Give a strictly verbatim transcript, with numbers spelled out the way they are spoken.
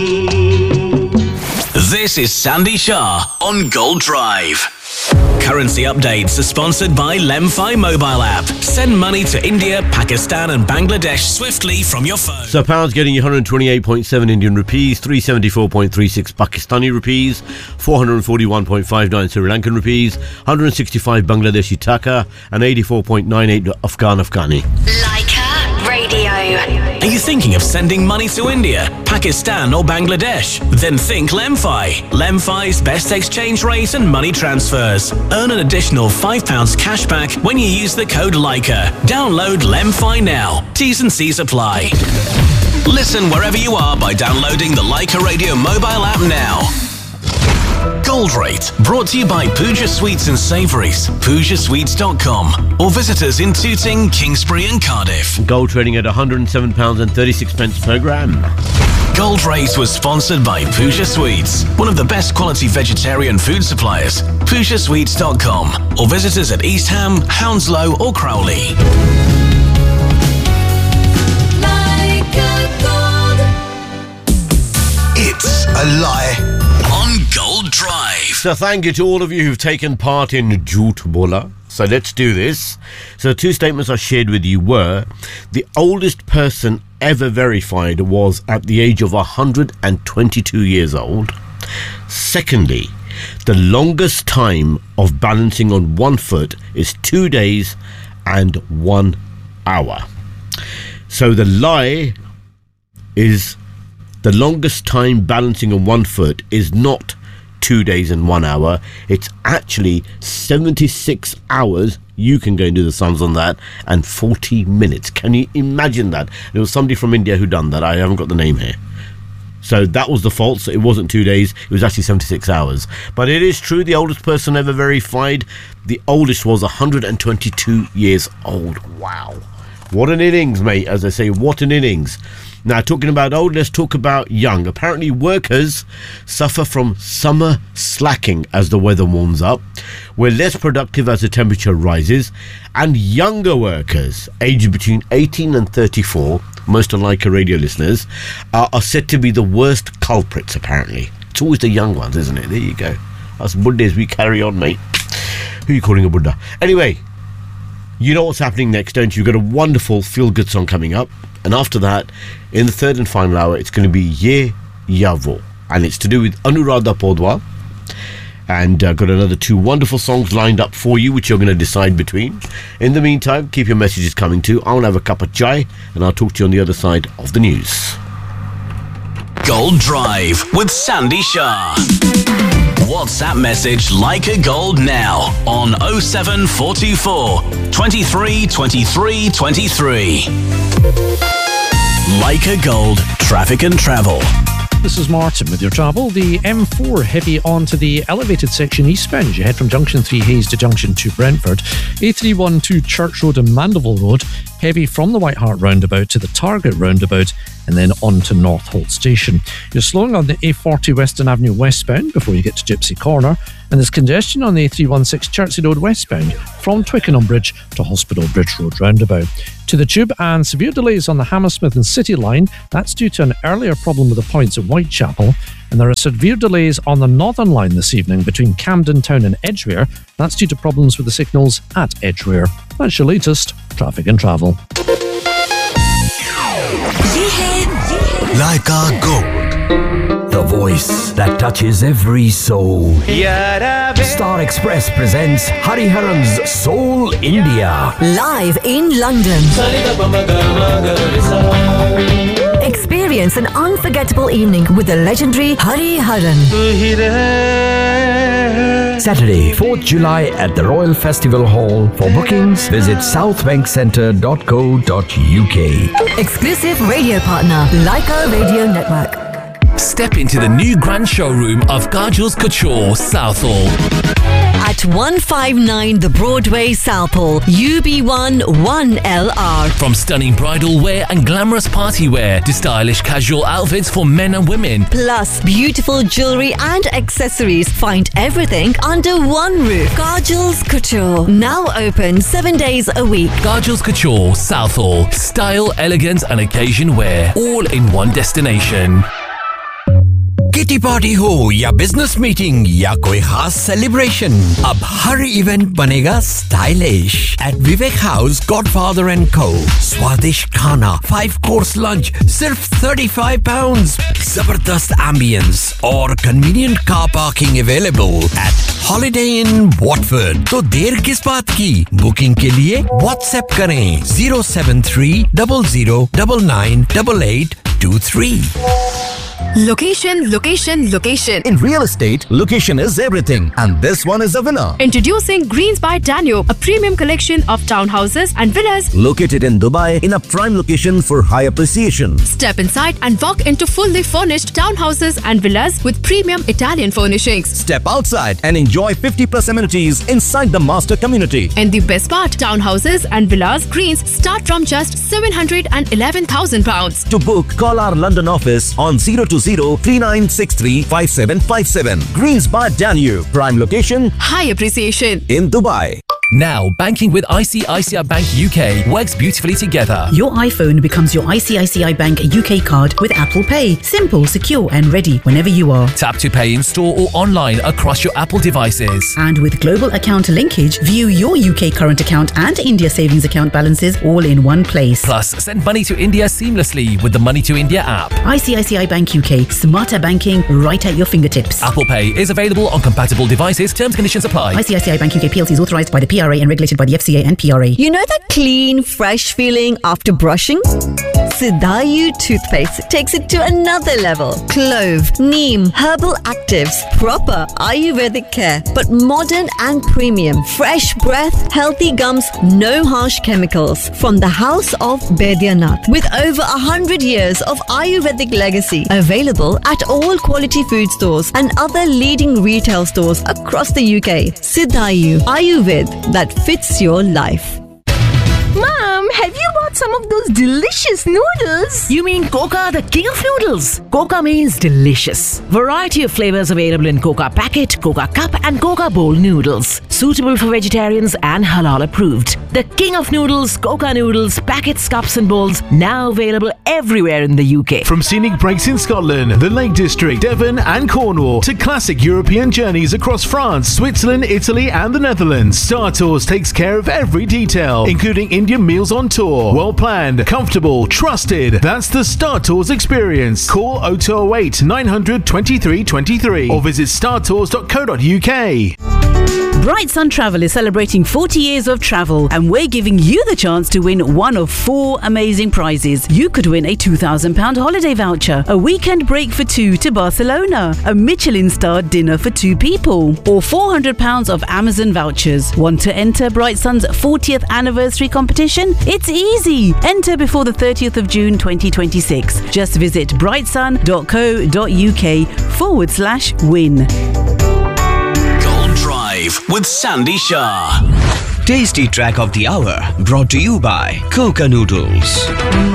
This is Sandy Shah on Gold Drive. Currency updates are sponsored by Lemfi mobile app. Send money to India, Pakistan and Bangladesh swiftly from your phone. So pounds getting you one hundred twenty-eight point seven Indian rupees, three hundred seventy-four point three six Pakistani rupees, four hundred forty-one point five nine Sri Lankan rupees, one hundred sixty-five Bangladeshi taka and eighty-four point nine eight Afghan Afghani. Leica Radio. Are you thinking of sending money to India, Pakistan or Bangladesh? Then think Lemfi. Lemfi's best exchange rate and money transfers. Earn an additional five pounds cash back when you use the code Leica. Download Lemfi now. T's and C's apply. Listen wherever you are by downloading the Leica Radio mobile app now. Gold Rate, brought to you by Pooja Sweets and Savouries, pooja sweets dot com, or visit us in Tooting, Kingsbury and Cardiff. Gold trading at one hundred seven pounds thirty-six per gram. Gold Rate was sponsored by Pooja Sweets, one of the best quality vegetarian food suppliers. pooja sweets dot com, or visit us at East Ham, Hounslow or Crowley. Like a gold. It's a lie on Gold Drive. So thank you to all of you who've taken part in Jhoot Bola. So let's do this. So two statements I shared with you were: the oldest person ever verified was at the age of one hundred twenty-two years old. Secondly, the longest time of balancing on one foot is two days and one hour. So the lie is the longest time balancing on one foot is not two days and one hour. It's actually seventy-six hours. You can go and do the sums on that, and forty minutes. Can you imagine that? There was somebody from India who done that. I haven't got the name here. So that was the fault. So it wasn't two days. It was actually seventy-six hours. But it is true, the oldest person ever verified, the oldest was one hundred twenty-two years old. Wow. What an innings, mate. As I say, what an innings. Now, talking about old, let's talk about young. Apparently, workers suffer from summer slacking as the weather warms up. We're less productive as the temperature rises. And younger workers, aged between eighteen and thirty-four, most unlike our radio listeners, are, are said to be the worst culprits, apparently. It's always the young ones, isn't it? There you go. Us Buddhas, we carry on, mate. Who are you calling a Buddha? Anyway, you know what's happening next, don't you? You've got a wonderful feel-good song coming up. And after that, in the third and final hour, it's going to be Ye Yavo. And it's to do with Anuradha Podwal. And I've uh, got another two wonderful songs lined up for you, which you're going to decide between. In the meantime, keep your messages coming too. I'll have a cup of chai, and I'll talk to you on the other side of the news. Gold Drive with Sandy Shah. WhatsApp message Leica Gold now on oh seven four two four, twenty-three twenty-three twenty-three. Leica Gold, traffic and travel. This is Martin with your travel. The M four heavy onto the elevated section eastbound as you head from Junction three Hayes to Junction two Brentford. A three one two Church Road and Mandeville Road heavy from the White Hart roundabout to the Target roundabout and then on to North Holt Station. You're slowing on the A forty Western Avenue westbound before you get to Gypsy Corner, and there's congestion on the A three one six Chertsey Road westbound from Twickenham Bridge to Hospital Bridge Road roundabout. To the Tube, and severe delays on the Hammersmith and City line. That's due to an earlier problem with the points at Whitechapel. And there are severe delays on the Northern line this evening between Camden Town and Edgware. That's due to problems with the signals at Edgware. That's your latest traffic and travel. Leica Gold, the voice that touches every soul. Star Express presents Hariharan's Soul India. Live in London. Experience an unforgettable evening with the legendary Hariharan. Saturday, fourth July at the Royal Festival Hall. For bookings, visit southbank centre dot co dot uk. Exclusive radio partner, Leica Radio Network. Step into the new grand showroom of Kajul's Couture, Southall. At one fifty-nine The Broadway, Southall, U B one one L R. From stunning bridal wear and glamorous party wear to stylish casual outfits for men and women. Plus beautiful jewellery and accessories. Find everything under one roof. Kajul's Couture, now open seven days a week. Kajul's Couture, Southall. Style, elegance and occasion wear, all in one destination. Kitty party हो या business meeting या कोई खास celebration, अब हर event बनेगा stylish eight Vivek house godfather and को। स्वादिष्ट खाना, फाइव कोर्स लंच सिर्फ thirty-five pounds, जबरदस्त एम्बियंस और convenient car parking available at holiday in Watford. तो देर किस बात की, बुकिंग के लिए व्हाट्सएप करें zero seven three zero zero nine nine eight eight two three. Location, location, location. In real estate, location is everything, and this one is a winner. Introducing Greens by Danube, a premium collection of townhouses and villas located in Dubai in a prime location for high appreciation. Step inside and walk into fully furnished townhouses and villas with premium Italian furnishings. Step outside and enjoy fifty plus amenities inside the master community. And the best part, townhouses and villas Greens start from just seven hundred eleven thousand pounds. To book, call our London office on zero two zero three nine six three five seven five seven. Greens by Danube, prime location, high appreciation in Dubai. Now, banking with I C I C I Bank U K works beautifully together. Your iPhone becomes your I C I C I Bank U K card with Apple Pay. Simple, secure and ready whenever you are. Tap to pay in store or online across your Apple devices. And with global account linkage, view your U K current account and India savings account balances all in one place. Plus, send money to India seamlessly with the Money to India app. I C I C I Bank U K. Smarter banking right at your fingertips. Apple Pay is available on compatible devices. Terms and conditions apply. I C I C I Bank U K P L C is authorised by the P R A and regulated by the F C A and P R A. You know that clean, fresh feeling after brushing? Sidayu toothpaste takes it to another level. Clove, neem, herbal actives, proper Ayurvedic care, but modern and premium. Fresh breath, healthy gums, no harsh chemicals. From the house of Baidyanath, with over a hundred years of Ayurvedic legacy, available at all quality food stores and other leading retail stores across the U K. Sidayu Ayurved that fits your life. Mom, have you bought some of those delicious noodles? You mean Coca, the king of noodles? Coca means delicious. Variety of flavors available in Coca packet, Coca cup and Coca bowl noodles. Suitable for vegetarians and halal approved. The king of noodles, Coca noodles, packets, cups and bowls, now available everywhere in the U K. From scenic breaks in Scotland, the Lake District, Devon and Cornwall to classic European journeys across France, Switzerland, Italy and the Netherlands, Star Tours takes care of every detail, including Indian meals on tour. Well planned, comfortable, trusted. That's the Star Tours experience. Call oh two oh eight nine hundred twenty-three twenty-three or visit star tours dot co dot U K. Bright Sun Travel is celebrating forty years of travel and we're giving you the chance to win one of four amazing prizes. You could win a two thousand pounds holiday voucher, a weekend break for two to Barcelona, a Michelin-starred dinner for two people, or four hundred pounds of Amazon vouchers. Want to enter Bright Sun's fortieth anniversary competition? It's easy. Enter before the thirtieth of June twenty twenty-six. Just visit brightsun dot co dot U K forward slash win. With Sandy Shah. Tasty track of the hour brought to you by Coca Noodles.